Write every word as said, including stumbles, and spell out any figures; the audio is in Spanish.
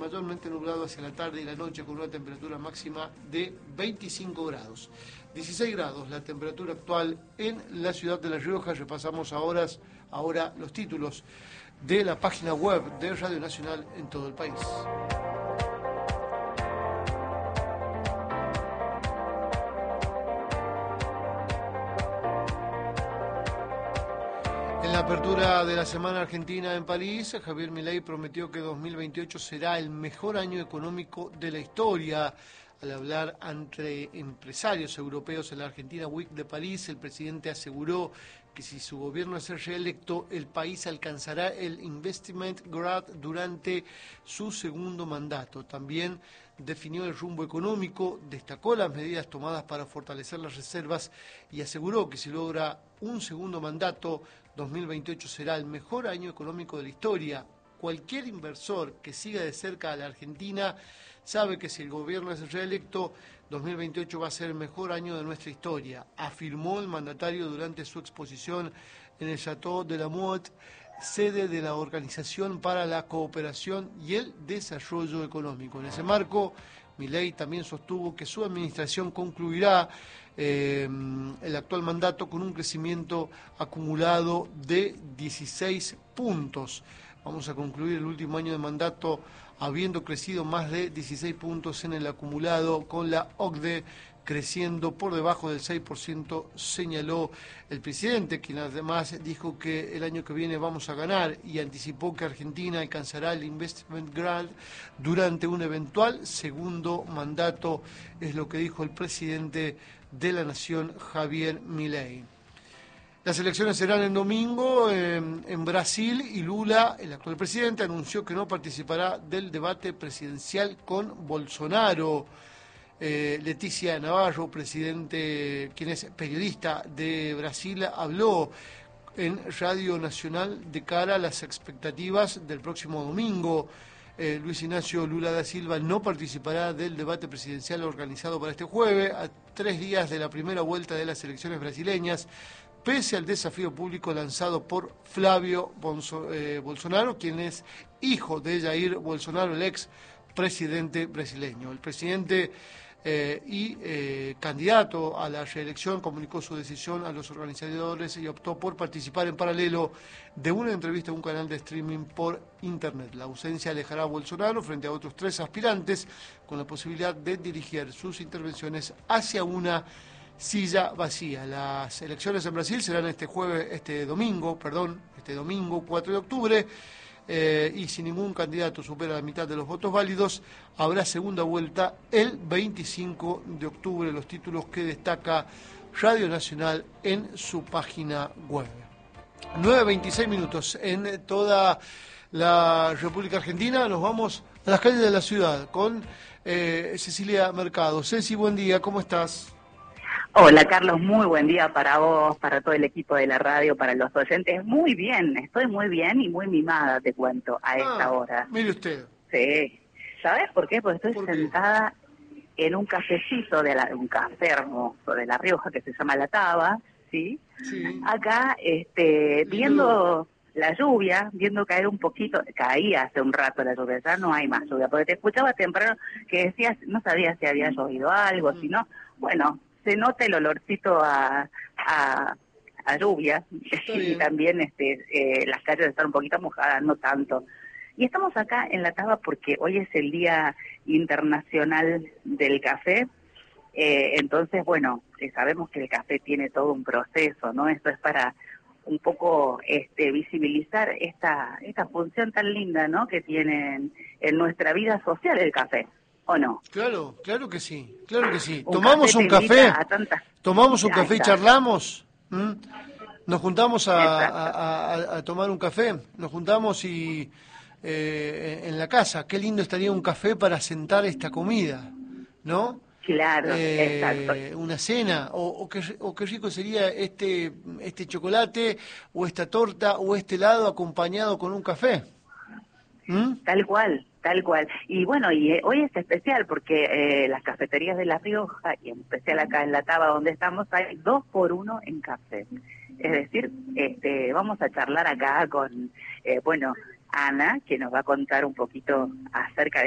mayormente nublado hacia la tarde y la noche con una temperatura máxima de veinticinco grados. dieciséis grados la temperatura actual en la ciudad de La Rioja. Repasamos ahora, ahora los títulos de la página web de Radio Nacional en todo el país. En la apertura de la Semana Argentina en París, Javier Milei prometió que dos mil veintiocho será el mejor año económico de la historia. Al hablar entre empresarios europeos en la Argentina Week de París, el presidente aseguró que si su gobierno es reelecto, el país alcanzará el Investment Grade durante su segundo mandato. También definió el rumbo económico, destacó las medidas tomadas para fortalecer las reservas y aseguró que si logra un segundo mandato, dos mil veintiocho será el mejor año económico de la historia. Cualquier inversor que siga de cerca a la Argentina sabe que si el gobierno es reelecto, dos mil veintiocho va a ser el mejor año de nuestra historia, afirmó el mandatario durante su exposición en el Château de la Motte, sede de la Organización para la Cooperación y el Desarrollo Económico. En ese marco, Milei también sostuvo que su administración concluirá eh, el actual mandato con un crecimiento acumulado de dieciséis puntos. Vamos a concluir el último año de mandato habiendo crecido más de dieciséis puntos en el acumulado, con la O C D E creciendo por debajo del seis por ciento, señaló el presidente, quien además dijo que el año que viene vamos a ganar y anticipó que Argentina alcanzará el Investment Grade durante un eventual segundo mandato, es lo que dijo el presidente de la Nación, Javier Milei. Las elecciones serán el domingo eh, en Brasil y Lula, el actual presidente, anunció que no participará del debate presidencial con Bolsonaro. Eh, Leticia Navarro, presidente, quien es periodista de Brasil, habló en Radio Nacional de cara a las expectativas del próximo domingo. Eh, Luis Ignacio Lula da Silva no participará del debate presidencial organizado para este jueves, a tres días de la primera vuelta de las elecciones brasileñas, pese al desafío público lanzado por Flavio Bonso, eh, Bolsonaro, quien es hijo de Jair Bolsonaro, el ex presidente brasileño. El presidente eh, y eh, candidato a la reelección comunicó su decisión a los organizadores y optó por participar en paralelo de una entrevista a un canal de streaming por internet. La ausencia alejará a Bolsonaro frente a otros tres aspirantes, con la posibilidad de dirigir sus intervenciones hacia una silla vacía. Las elecciones en Brasil serán este jueves, este domingo, perdón, este domingo cuatro de octubre, eh, y si ningún candidato supera la mitad de los votos válidos, habrá segunda vuelta el veinticinco de octubre, los títulos que destaca Radio Nacional en su página web. nueve veintiséis minutos en toda la República Argentina. Nos vamos a las calles de la ciudad con eh, Cecilia Mercado. Ceci, buen día, ¿cómo estás? Hola Carlos, muy buen día para vos, para todo el equipo de la radio, para los oyentes. Muy bien, estoy muy bien y muy mimada, te cuento, a esta ah, hora. Mire usted. Sí. ¿Sabes por qué? Porque estoy ¿Por qué? sentada en un cafecito, de la, un café hermoso de La Rioja que se llama La Taba, ¿sí? Sí. Acá, este, viendo la lluvia, viendo caer un poquito, caía hace un rato la lluvia, ya no hay más lluvia, porque te escuchaba temprano que decías, no sabías si había llovido algo, mm. si no, bueno, se nota el olorcito a, a, a lluvia y también este, eh, las calles están un poquito mojadas, no tanto. Y estamos acá en La Taba porque hoy es el Día Internacional del Café, eh, entonces, bueno, eh, sabemos que el café tiene todo un proceso, ¿no? Esto es para un poco este, visibilizar esta, esta función tan linda, ¿no?, que tiene en, en nuestra vida social el café. ¿O no? Claro, claro que sí, claro que sí. Un Tomamos café un café, tantas... tomamos un Ahí café y está. charlamos, ¿m? Nos juntamos a, a, a, a tomar un café, nos juntamos y eh, en la casa. Qué lindo estaría un café para sentar esta comida, ¿no? Claro, eh, exacto. Una cena, o, o, qué, o qué rico sería este, este chocolate, o esta torta, o este helado acompañado con un café. ¿Mm? Tal cual, tal cual. Y bueno, y eh, hoy es especial porque eh, las cafeterías de La Rioja, y en especial acá en La Taba donde estamos, hay dos por uno en café. Es decir, este, vamos a charlar acá con, eh, bueno, Ana, que nos va a contar un poquito acerca de